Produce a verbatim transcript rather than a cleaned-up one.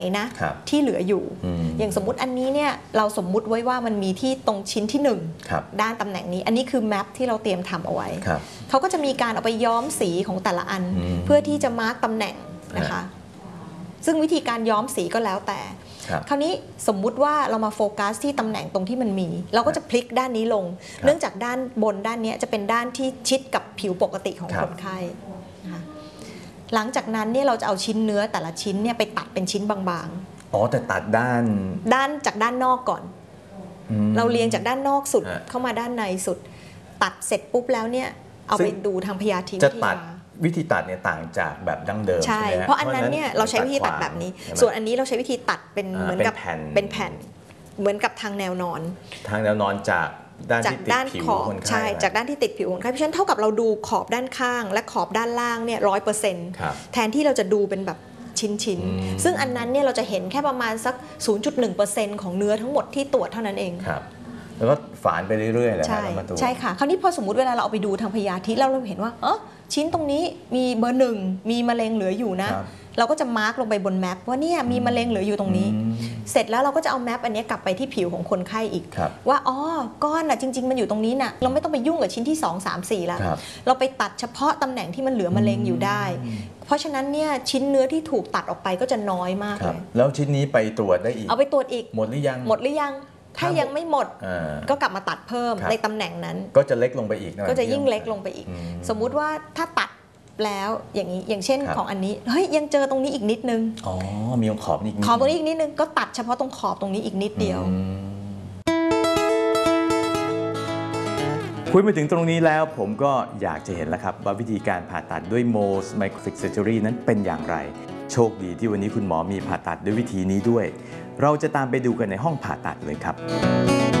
นะที่เหลืออยู่อย่างสมมุติอันนี้เนี่ยเราสมมุติไว้ว่ามันมีที่ตรงชิ้นที่หนึ่งด้านตำแหน่งนี้อันนี้คือแมปที่เราเตรียมทำเอาไว้เขาก็จะมีการเอาไปย้อมสีของแต่ละอันเพื่อที่จะมาร์กตำแหน่งนะคะซึ่งวิธีการย้อมสีก็แล้วแต่คราวนี้สมมุติว่าเรามาโฟกัสที่ตำแหน่งตรงที่มันมีเราก็จะพลิกด้านนี้ลงเนื่องจากด้านบนด้านนี้จะเป็นด้านที่ชิดกับผิวปกติของคนไข้หลังจากนั้นเนี่ยเราจะเอาชิ้นเนื้อแต่ละชิ้นเนี่ยไปตัดเป็นชิ้นบางๆอ๋อแต่ตัดด้านด้านจากด้านนอกก่อนเราเรียงจากด้านนอกสุดเข้ามาด้านในสุดตัดเสร็จปุ๊บแล้วเนี่ยเอาไปดูทางพยาธิวิทยาวิธีตัดเนี่ยต่างจากแบบดั้งเดิมใช่เพราะอันนั้นเนี่ยเราใช้วิธีตัดแบบนี้ส่วนอันนี้เราใช้วิธีตัดเป็นเหมือนกับเป็นแผ่นเหมือนกับทางแนวนอนทางแนวนอนจากด้านที่ติดผิวคนไข้ใช่จากด้านที่ติดผิวคนไข้เพราะฉะนั้นเท่ากับเราดูขอบด้านข้างและขอบด้านล่างเนี่ยร้อยเปอร์เซ็นต์แทนที่เราจะดูเป็นแบบชิ้นๆซึ่งอันนั้นเนี่ยเราจะเห็นแค่ประมาณสัก ศูนย์จุดหนึ่งเปอร์เซ็นต์ ของเนื้อทั้งหมดที่ตรวจเท่านั้นเองครับแล้วก็ฝานไปเรื่อยๆเลยใช่ใช่ค่ะคราวนี้พอสมมุติเวลาเราเอาไปดูทางพยาธิเราเห็นว่าเออชิ้นตรงนี้มีเบอร์หนึ่งมีมะเร็งเหลืออยู่นะเราก็จะมาร์กลงไปบนแมปว่าเนี่ยมีมะเร็งเหลืออยู่ตรงนี้เสร็จแล้วเราก็จะเอาแมปอันนี้กลับไปที่ผิวของคนไข้อีกว่าอ๋อก้อนน่ะจริงๆมันอยู่ตรงนี้น่ะเราไม่ต้องไปยุ่งกับชิ้นที่สอง สาม สี่แล้วเราไปตัดเฉพาะตำแหน่งที่มันเหลือมะเร็งอยู่ได้เพราะฉะนั้นเนี่ยชิ้นเนื้อที่ถูกตัดออกไปก็จะน้อยมากเลยแล้วชิ้นนี้ไปตรวจได้อีกเอาไปตรวจอีกหมดหรือยังหมดหรือยังถ้ายังไม่หมดก็กลับมาตัดเพิ่มในตำแหน่งนั้นก็จะเล็กลงไปอีกก็จะยิ่งเล็กลงไปอีกสมมุติว่าถ้าตัดแล้วอย่างนี้อย่างเช่นของอันนี้เฮ้ยยังเจอตรงนี้อีกนิดนึงอ๋อมีขอบอีกขอบตรงนี้อีกนิดนึงก็ตัดเฉพาะตรงขอบตรงนี้อีกนิดเดียวคุยมาถึงตรงนี้แล้วผมก็อยากจะเห็นแล้วครับว่าวิธีการผ่าตัดด้วย Mohs Microfix Surgery นั้นเป็นอย่างไรโชคดีที่วันนี้คุณหมอมีผ่าตัดด้วยวิธีนี้ด้วยเราจะตามไปดูกันในห้องผ่าตัดเลยครับ